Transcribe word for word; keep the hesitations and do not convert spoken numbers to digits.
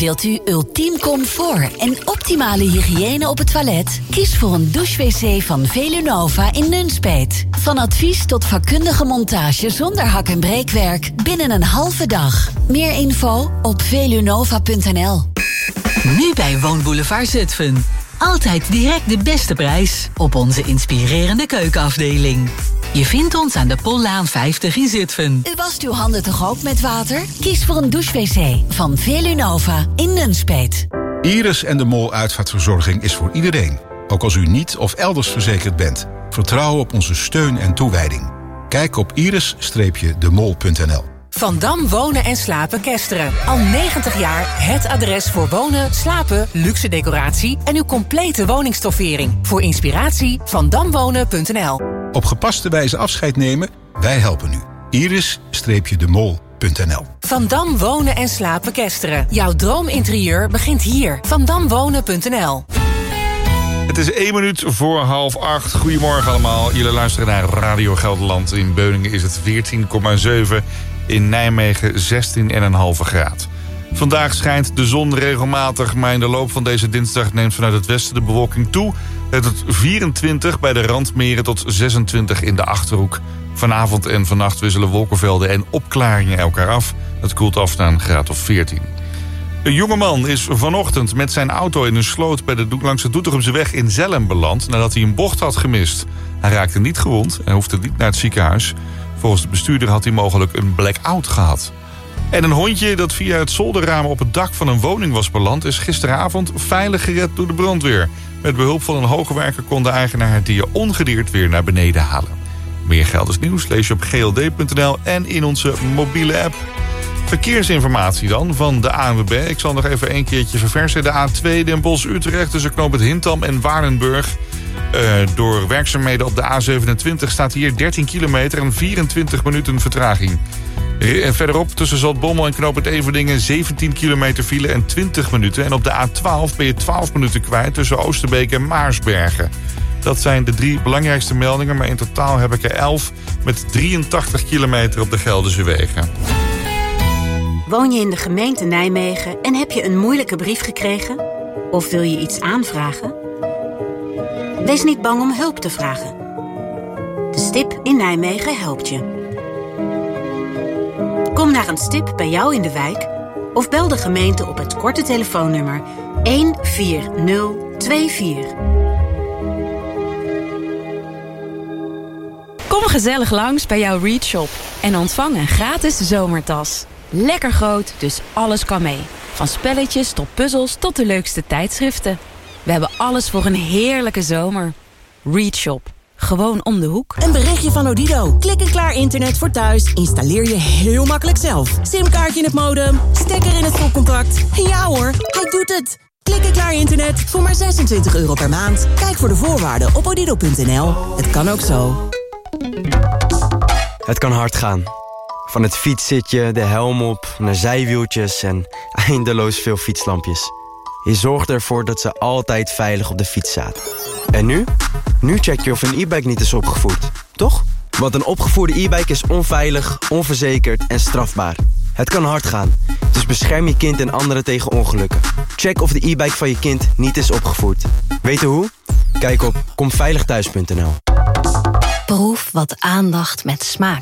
Wilt u ultiem comfort en optimale hygiëne op het toilet? Kies voor een douche-wc van Velunova in Nunspeet. Van advies tot vakkundige montage zonder hak- en breekwerk binnen een halve dag. Meer info op velunova punt n l. Nu bij Woonboulevard Zutphen. Altijd direct de beste prijs op onze inspirerende keukenafdeling. Je vindt ons aan de Pollaan vijftig in Zutphen. U wast uw handen toch ook met water? Kies voor een douche-wc van Velunova in Nunspeet. Iris en de Mol uitvaartverzorging is voor iedereen. Ook als u niet of elders verzekerd bent. Vertrouw op onze steun en toewijding. Kijk op iris streepje de mol punt n l. Van Dam Wonen en Slapen Kesteren. Al negentig jaar het adres voor wonen, slapen, luxe decoratie en uw complete woningstoffering. Voor inspiratie van damwonen punt n l. Op gepaste wijze afscheid nemen? Wij helpen u. iris streepje de mol punt n l. Van Dam Wonen en Slapen Kesteren. Jouw droominterieur begint hier. van dam wonen punt n l. Het is één minuut voor half acht. Goedemorgen allemaal. Jullie luisteren naar Radio Gelderland. In Beuningen is het veertien komma zeven. In Nijmegen zestien komma vijf graad. Vandaag schijnt de zon regelmatig, maar in de loop van deze dinsdag neemt vanuit het westen de bewolking toe. Het tot vierentwintig bij de randmeren tot zesentwintig in de Achterhoek. Vanavond en vannacht wisselen wolkenvelden en opklaringen elkaar af. Het koelt af naar een graad of veertien. Een jongeman is vanochtend met zijn auto in een sloot bij de, langs de Doetinchemseweg in Zelhem beland nadat hij een bocht had gemist. Hij raakte niet gewond en hoefde niet naar het ziekenhuis. Volgens de bestuurder had hij mogelijk een blackout gehad. En een hondje dat via het zolderraam op het dak van een woning was beland is gisteravond veilig gered door de brandweer. Met behulp van een hoogwerker kon de eigenaar het dier ongedeerd weer naar beneden halen. Meer Gelders nieuws lees je op g l d punt n l en in onze mobiele app. Verkeersinformatie dan van de A N W B. Ik zal nog even een keertje verversen. De A twee Den Bosch-Utrecht tussen knooppunt Hintham en Waardenburg. Uh, door werkzaamheden op de A zevenentwintig staat hier dertien kilometer en vierentwintig minuten vertraging. En verderop tussen Zaltbommel en knooppunt Everdingen zeventien kilometer file en twintig minuten. En op de A twaalf ben je twaalf minuten kwijt tussen Oosterbeek en Maarsbergen. Dat zijn de drie belangrijkste meldingen, maar in totaal heb ik er elf met drieëntachtig kilometer op de Gelderse wegen. Woon je in de gemeente Nijmegen en heb je een moeilijke brief gekregen? Of wil je iets aanvragen? Wees niet bang om hulp te vragen. De Stip in Nijmegen helpt je. Kom naar een stip bij jou in de wijk of bel de gemeente op het korte telefoonnummer een vier nul twee vier. Kom gezellig langs bij jouw Read Shop en ontvang een gratis zomertas. Lekker groot, dus alles kan mee. Van spelletjes tot puzzels tot de leukste tijdschriften. We hebben alles voor een heerlijke zomer. Read Shop. Gewoon om de hoek. Een berichtje van Odido. Klik en klaar internet voor thuis. Installeer je heel makkelijk zelf. Simkaartje in het modem. Stekker in het stopcontact. Ja hoor, hij doet het. Klik en klaar internet voor maar zesentwintig euro per maand. Kijk voor de voorwaarden op odido punt n l. Het kan ook zo. Het kan hard gaan. Van het fietszitje, de helm op, naar zijwieltjes en eindeloos veel fietslampjes. Je zorgt ervoor dat ze altijd veilig op de fiets zaten. En nu? Nu check je of een e-bike niet is opgevoerd, toch? Want een opgevoerde e-bike is onveilig, onverzekerd en strafbaar. Het kan hard gaan, dus bescherm je kind en anderen tegen ongelukken. Check of de e-bike van je kind niet is opgevoerd. Weten hoe? Kijk op kom veilig thuis punt n l. Proef wat aandacht met smaak